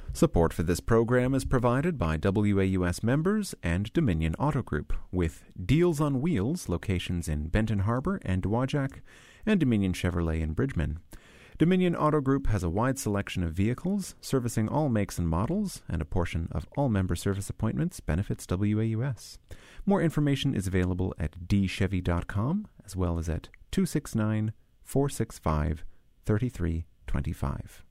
Support for this program is provided by WAUS members and Dominion Auto Group, with Deals on Wheels locations in Benton Harbor and Dowagiac, and Dominion Chevrolet in Bridgman. Dominion Auto Group has a wide selection of vehicles, servicing all makes and models, and a portion of all member service appointments benefits WAUS. More information is available at dchevy.com, as well as at 269-465-3325.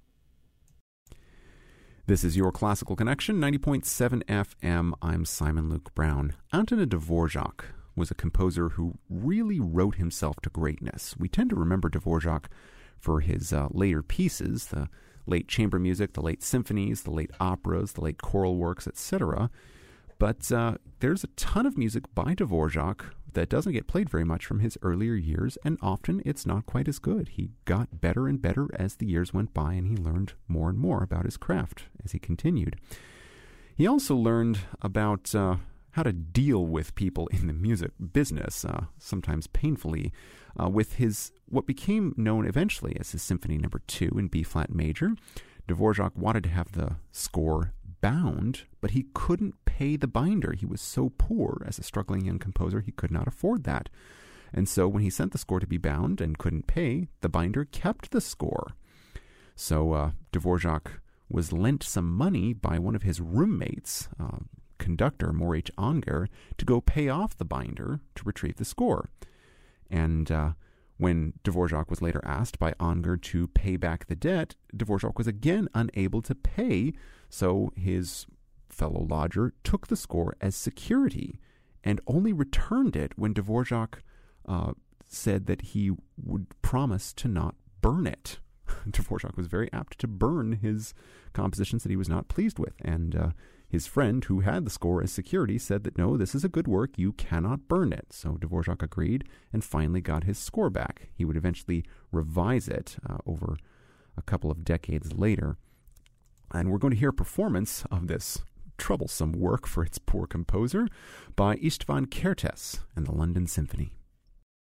This is your Classical Connection, 90.7 FM. I'm Simon Luke Brown. Anton Dvorak was a composer who really wrote himself to greatness. We tend to remember Dvorak for his later pieces, the late chamber music, the late symphonies, the late operas, the late choral works, etc. But there's a ton of music by Dvorak that doesn't get played very much from his earlier years, and often it's not quite as good. He got better and better as the years went by, and he learned more and more about his craft as he continued. He also learned about how to deal with people in the music business, sometimes painfully, with his what became known eventually as his Symphony No. 2 in B-flat major. Dvorak wanted to have the score bound, but he couldn't pay the binder. He was so poor as a struggling young composer, he could not afford that. And so when he sent the score to be bound and couldn't pay, the binder kept the score. So Dvorak was lent some money by one of his roommates, conductor Moritz Anger, to go pay off the binder to retrieve the score. And when Dvorak was later asked by Anger to pay back the debt, Dvorak was again unable to pay, so his fellow lodger took the score as security and only returned it when Dvorak said that he would promise to not burn it. Dvorak was very apt to burn his compositions that he was not pleased with, and his friend, who had the score as security, said that, no, this is a good work, you cannot burn it. So Dvorak agreed and finally got his score back. He would eventually revise it over a couple of decades later. And we're going to hear a performance of this troublesome work for its poor composer by István Kertész and the London Symphony.